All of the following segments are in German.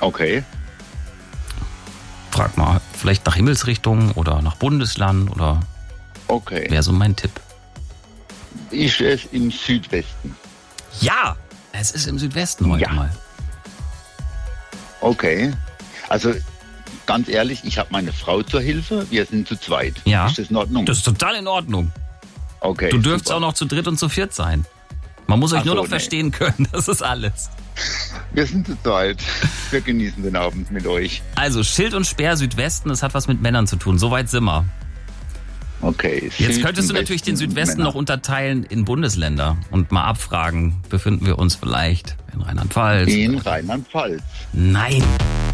Okay. Frag mal, vielleicht nach Himmelsrichtung oder nach Bundesland oder Okay. wäre so mein Tipp. Ist es im Südwesten? Ja, es ist im Südwesten heute Ja. mal. Okay. Also ganz ehrlich, ich habe meine Frau zur Hilfe. Wir sind zu zweit. Ja. Ist das in Ordnung? Das ist total in Ordnung. Okay. Du dürftest super. auch noch zu dritt und zu viert sein. Man muss euch Ach nur so, noch nee. verstehen können, das ist alles. Wir sind zu zweit. Wir genießen den Abend mit euch. Also Schild und Speer Südwesten, das hat was mit Männern zu tun. Soweit sind wir. Okay. Jetzt Süden, könntest du natürlich den Westen, Südwesten Männer. noch unterteilen in Bundesländer und mal abfragen, befinden wir uns vielleicht in Rheinland-Pfalz? In Rheinland-Pfalz. Nein.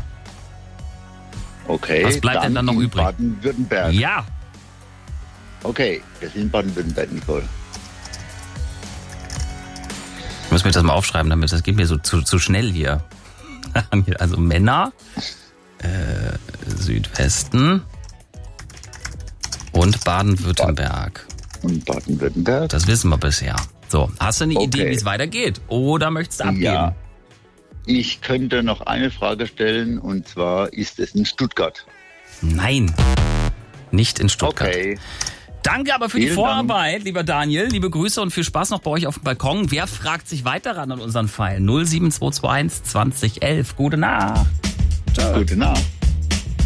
Okay. Was bleibt denn dann noch in übrig? Baden-Württemberg. Ja. Okay, wir sind in Baden-Württemberg, Nicole. Ich muss mir das mal aufschreiben, damit das geht mir so zu schnell hier. Also Männer, Südwesten und Baden-Württemberg. Und Baden-Württemberg? Das wissen wir bisher. So, hast du eine Okay. Idee, wie es weitergeht? Oder möchtest du abgeben? Ja. Ich könnte noch eine Frage stellen, und zwar, ist es in Stuttgart? Nein, nicht in Stuttgart. Okay. Danke aber für die Vielen Vorarbeit, lieber Daniel. Liebe Grüße und viel Spaß noch bei euch auf dem Balkon. Wer fragt sich weiter ran an unseren Fall? 07221 2011. Gute Nacht. Gute Nacht.